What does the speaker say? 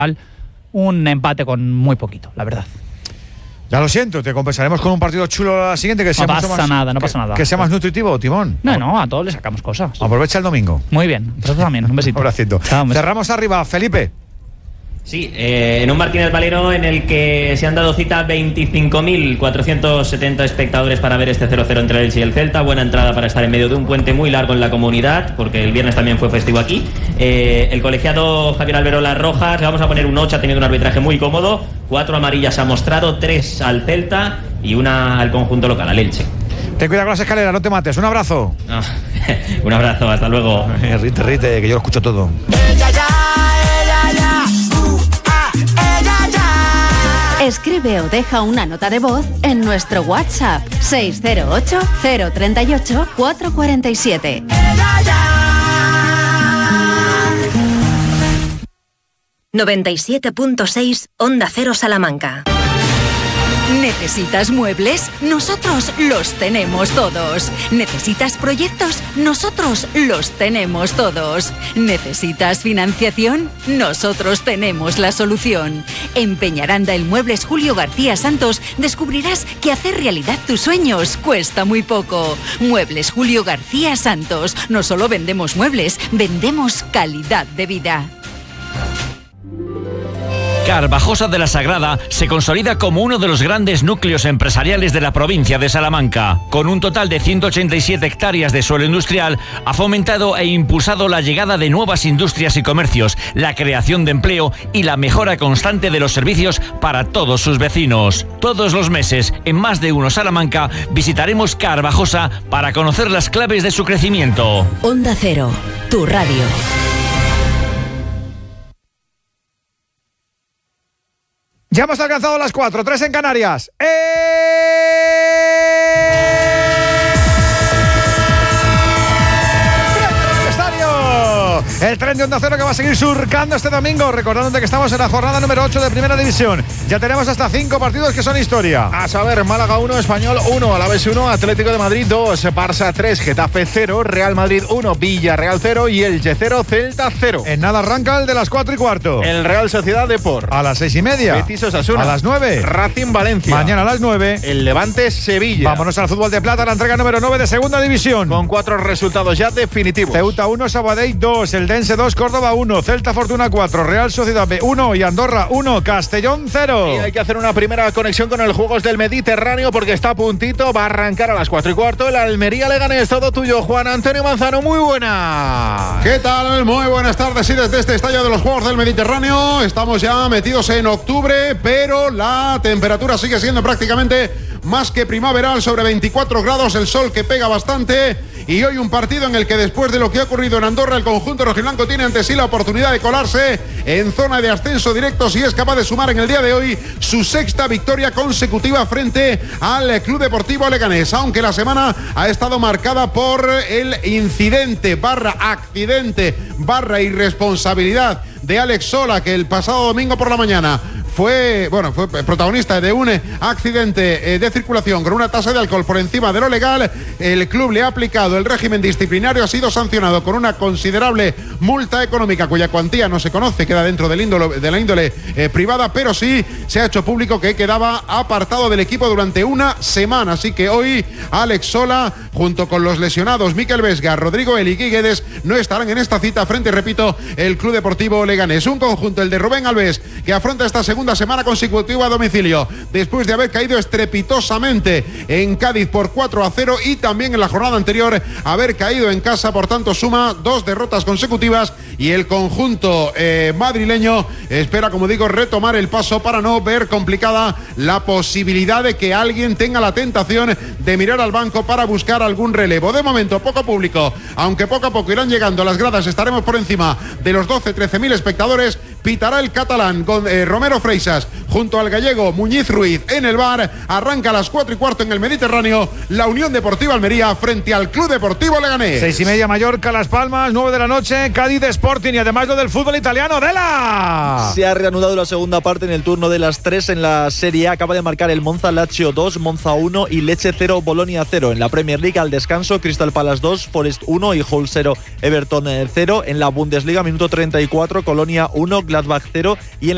un empate con muy poquito, la verdad. Ya lo siento, te compensaremos con un partido chulo la siguiente que sea no pasa nada. Que sea más nutritivo, Timón. No, a todos le sacamos cosas. Aprovecha el domingo. Muy bien, pero también, un besito. Un abracito. Cerramos arriba, Felipe. Sí, en un Martínez Valero en el que se han dado cita 25.470 espectadores para ver este 0-0 entre el Elche y el Celta. Buena entrada para estar en medio de un puente muy largo en la comunidad, porque el viernes también fue festivo aquí. El colegiado Javier Alberola Rojas, le vamos a poner un 8, ha tenido un arbitraje muy cómodo. 4 amarillas ha mostrado, 3 al Celta y una al conjunto local, al Elche. Ten cuidado con las escaleras, no te mates. Un abrazo. Un abrazo, hasta luego. Rite, que yo lo escucho todo. Escribe o deja una nota de voz en nuestro WhatsApp 608-038-447. ...97.6 Onda Cero Salamanca. ¿Necesitas muebles? Nosotros los tenemos todos. ¿Necesitas proyectos? Nosotros los tenemos todos. ¿Necesitas financiación? Nosotros tenemos la solución. En Peñaranda El Muebles Julio García Santos descubrirás que hacer realidad tus sueños cuesta muy poco. Muebles Julio García Santos. No solo vendemos muebles, vendemos calidad de vida. Carvajosa de la Sagrada se consolida como uno de los grandes núcleos empresariales de la provincia de Salamanca. Con un total de 187 hectáreas de suelo industrial, ha fomentado e impulsado la llegada de nuevas industrias y comercios, la creación de empleo y la mejora constante de los servicios para todos sus vecinos. Todos los meses, en Más de Uno Salamanca, visitaremos Carvajosa para conocer las claves de su crecimiento. Onda Cero, tu radio. Ya hemos alcanzado las 4, 3 en Canarias. El tren de Onda Cero que va a seguir surcando este domingo, recordándote que estamos en la jornada número 8 de Primera División. Ya tenemos hasta 5 partidos que son historia. A saber, Málaga 1, Español 1, Alavés 1, Atlético de Madrid 2, Barça 3, Getafe 0, Real Madrid 1, Villarreal 0 y Elche 0, Celta 0. En nada arranca el de las 4:15. El Real Sociedad Depor. A las 6:30. Betis Osasuna. A las 9. Racing Valencia. Mañana a las 9. El Levante Sevilla. Vámonos al fútbol de plata, la entrega número 9 de Segunda División. Con 4 resultados ya definitivos. Ceuta 1, Sabadell 2, el Dense 2, Córdoba 1, Celta Fortuna 4, Real Sociedad B 1 y Andorra 1, Castellón 0. Y hay que hacer una primera conexión con el Juegos del Mediterráneo porque está a puntito, va a arrancar a las 4:15 el Almería Leganés. Todo tuyo, Juan Antonio Manzano, muy buena. ¿Qué tal? Muy buenas tardes y desde este estadio de los Juegos del Mediterráneo estamos ya metidos en octubre, pero la temperatura sigue siendo prácticamente más que primaveral, sobre 24 grados, el sol que pega bastante. Y hoy un partido en el que, después de lo que ha ocurrido en Andorra, el conjunto rojiblanco tiene ante sí la oportunidad de colarse en zona de ascenso directo si es capaz de sumar en el día de hoy su sexta victoria consecutiva frente al Club Deportivo Leganés, aunque la semana ha estado marcada por el incidente / accidente / irresponsabilidad de Alex Sola, que el pasado domingo por la mañana fue protagonista de un accidente de circulación con una tasa de alcohol por encima de lo legal. El club le ha aplicado el régimen disciplinario, ha sido sancionado con una considerable multa económica cuya cuantía no se conoce, queda dentro de la índole privada, pero sí se ha hecho público que quedaba apartado del equipo durante una semana. Así que hoy Alex Sola, junto con los lesionados Mikel Vesga, Rodrigo Eligui Guedes, no estarán en esta cita frente, repito, el Club Deportivo Leganés. Un conjunto, el de Rubén Alves, que afronta esta segunda semana consecutiva a domicilio después de haber caído estrepitosamente en Cádiz por 4-0 y también en la jornada anterior haber caído en casa. Por tanto, suma 2 derrotas consecutivas y el conjunto madrileño espera, como digo, retomar el paso para no ver complicada la posibilidad de que alguien tenga la tentación de mirar al banco para buscar algún relevo. De momento, poco público, aunque poco a poco irán llegando a las gradas, estaremos por encima de los 12-13.000 espectadores. Pitará el catalán con Romero Freisas junto al gallego Muñiz Ruiz en el bar. Arranca a las 4:15 en el Mediterráneo la Unión Deportiva Almería frente al Club Deportivo Leganés. 6:30 Mallorca, Las Palmas, 9 de la noche, Cádiz Sporting y además lo del fútbol italiano. ¡Dela! Se ha reanudado la segunda parte en el turno de las 3 en la Serie A. Acaba de marcar el Monza Lazio 2, Monza 1 y Lecce 0, Bolonia 0. En la Premier League al descanso, Crystal Palace 2, Forest 1 y Hull 0, Everton 0. En la Bundesliga, minuto 34, Colonia 1, Gladbach 0 y en